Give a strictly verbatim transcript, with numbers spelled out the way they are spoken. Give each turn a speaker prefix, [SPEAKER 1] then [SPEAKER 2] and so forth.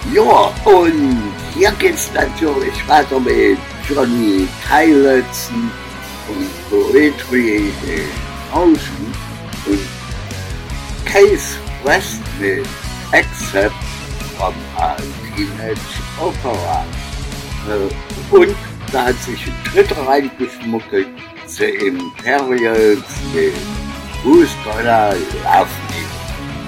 [SPEAKER 1] Ja, und hier geht's natürlich weiter mit Johnny Teiletzen und Poetry in Ocean und Case West mit Except from a Teenage Opera. Und da hat sich ein Dritter reingeschmuggelt, The Imperials mit Who's Gonna Love